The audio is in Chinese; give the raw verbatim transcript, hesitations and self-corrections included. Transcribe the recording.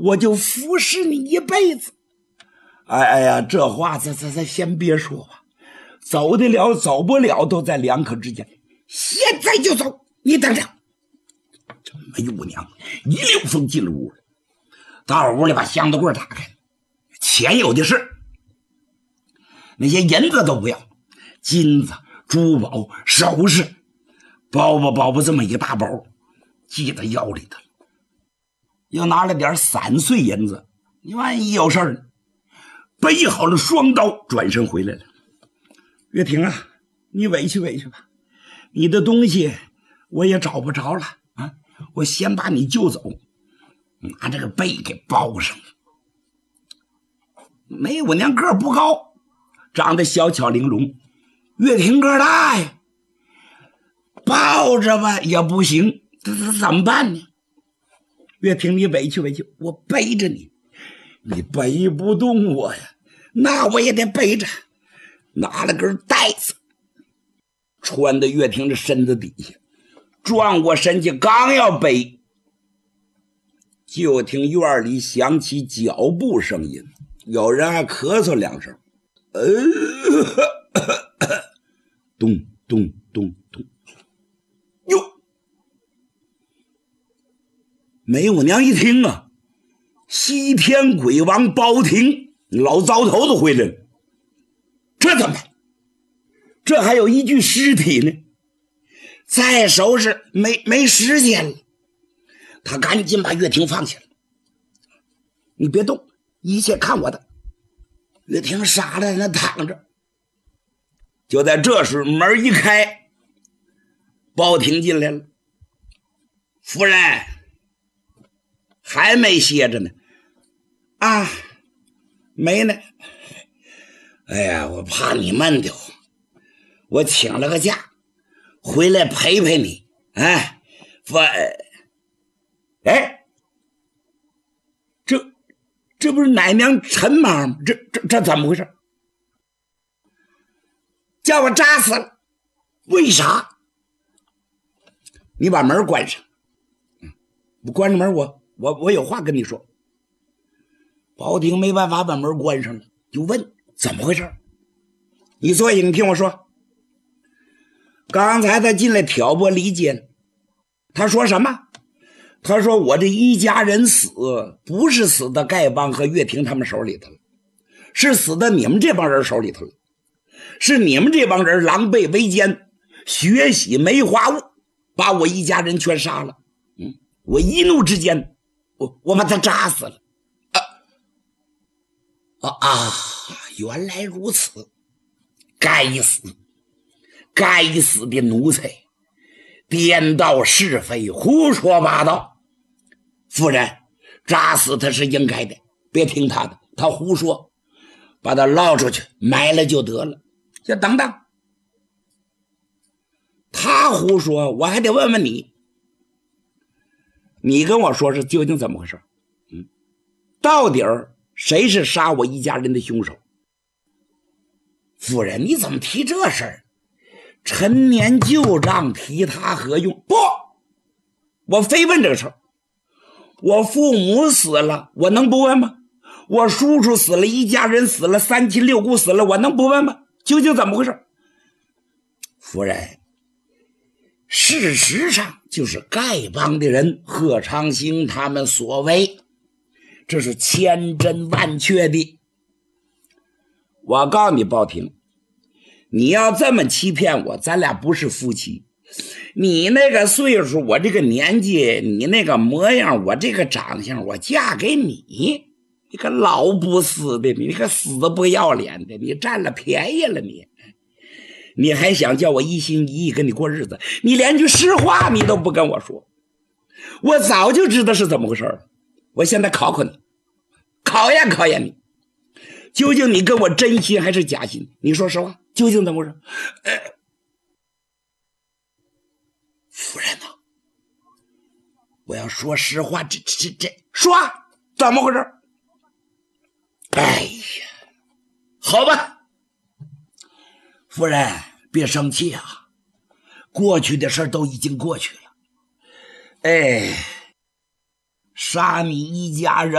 我就服侍你一辈子。哎哎呀，这话咱咱咱先别说吧，走得了走不了都在两可之间，现在就走，你等着。这梅五娘一溜风进了屋了，到屋里把箱子柜打开，钱有的是，那些银子都不要，金子、珠宝、首饰，包吧包吧这么一大包，系在腰里头。又拿了点散碎银子，你万一有事儿呢？背好了双刀，转身回来了。月婷啊，你委屈委屈吧，你的东西我也找不着了啊！我先把你救走，拿这个背给包上了。梅五娘个儿不高，长得小巧玲珑，月婷个儿大呀，抱着吧也不行，这这怎么办呢？月婷，你委屈委屈，我背着你，你背不动我呀，那我也得背着。拿了根带子，穿到月婷的身子底下，转过身去，刚要背，就听院里响起脚步声音，有人还咳嗽两声，呃，咚咚咚咚，哟！梅五娘一听啊，西天鬼王包廷老糟头子回来了，这怎么办？这还有一具尸体呢，再收拾没没时间了。他赶紧把月婷放下了，你别动，一切看我的。月婷傻了，在那躺着。就在这时，门一开，包廷进来了。夫人还没歇着呢。啊，没呢。哎呀，我怕你闷丢，我请了个假，回来陪陪你。哎，夫，哎，这这不是奶娘陈妈吗？这这这怎么回事？叫我扎死了，为啥？你把门关上。我关着门，我我我有话跟你说。包廷没办法把门关上了，就问怎么回事。你坐下，你听我说。刚才他进来挑拨离间，他说什么？他说我这一家人死，不是死在丐帮和岳霆他们手里头了，是死在你们这帮人手里头了，是你们这帮人狼狈为奸，血洗梅花坞，把我一家人全杀了。嗯，我一怒之间，我我把他扎死了。啊啊！原来如此，该死，该死的奴才，颠倒是非，胡说八道。夫人，扎死他是应该的，别听他的，他胡说，把他捞出去埋了就得了。就等等，他胡说，我还得问问你，你跟我说是究竟怎么回事？嗯，到底儿谁是杀我一家人的凶手？夫人，你怎么提这事儿？陈年旧账提他何用？不，我非问这个事儿。我父母死了，我能不问吗？我叔叔死了，一家人死了，三亲六姑死了，我能不问吗？究竟怎么回事？夫人，事实上就是丐帮的人贺长兴他们所为，这是千真万确的。我告诉你，包廷，你要这么欺骗我，咱俩不是夫妻。你那个岁数，我这个年纪，你那个模样，我这个长相，我嫁给你，你个老不死的，你个死不要脸的，你占了便宜了你。你还想叫我一心一意跟你过日子？你连句实话你都不跟我说，我早就知道是怎么回事了。我现在考考你，考验考验你，究竟你跟我真心还是假心？你说实话，究竟怎么回事？呃夫人呐、啊，我要说实话，这这这说怎么回事？哎呀，好吧，夫人别生气啊，过去的事都已经过去了。哎，杀你一家人